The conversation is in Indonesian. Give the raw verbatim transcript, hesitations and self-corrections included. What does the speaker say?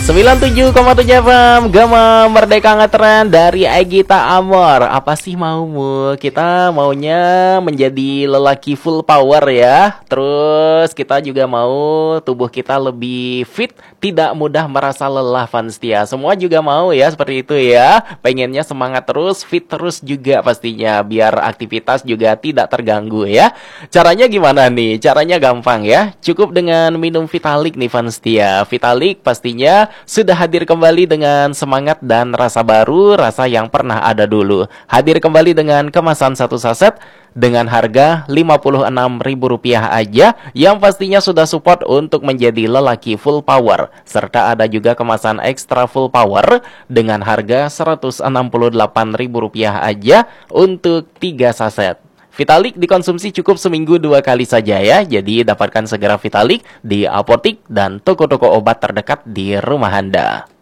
sembilan puluh tujuh koma tujuh F M Gema Merdeka Ngetren dari Egita Amor. Apa sih maumu? Kita maunya menjadi lelaki full power ya. Terus kita juga mau tubuh kita lebih fit, tidak mudah merasa lelah Vanstia. Semua juga mau ya seperti itu ya. Pengennya semangat terus, fit terus juga pastinya, biar aktivitas juga tidak terganggu ya. Caranya gimana nih? Caranya gampang ya. Cukup dengan minum Vitalik nih Vanstia. Vitalik pastinya sudah hadir kembali dengan semangat dan rasa baru, rasa yang pernah ada dulu. Hadir kembali dengan kemasan satu saset dengan harga lima puluh enam ribu rupiah aja, yang pastinya sudah support untuk menjadi lelaki full power. Serta ada juga kemasan ekstra full power dengan harga seratus enam puluh delapan ribu rupiah aja untuk tiga saset. Vitalik dikonsumsi cukup seminggu dua kali saja ya. Jadi dapatkan segera Vitalik di apotik dan toko-toko obat terdekat di rumah Anda.